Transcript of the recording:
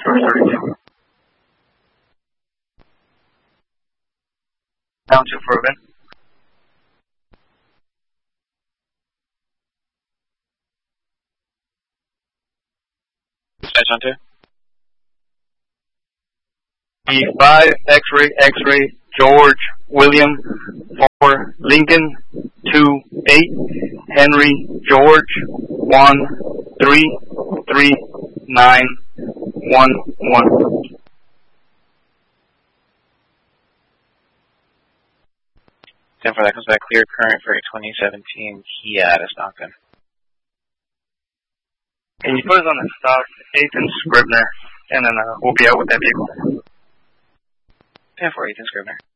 Source 32. Township for event. Dispatch on 2. E5, X-ray, George, William, 4, Lincoln, 2, 8, Henry, George, 1, 3, 3, 9, 1, 1. 10-4, that comes back clear current for a 2017 Kia out of Stockton. Can you put us on the stock, 8th and Scribner, and then we'll be out with that vehicle. 10-4, Ethan Scribner.